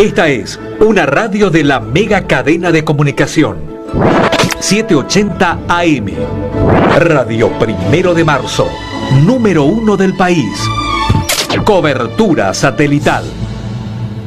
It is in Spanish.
Esta es una radio de la mega cadena de comunicación 780 AM. Radio 1 de Marzo, número 1 del país. Cobertura satelital.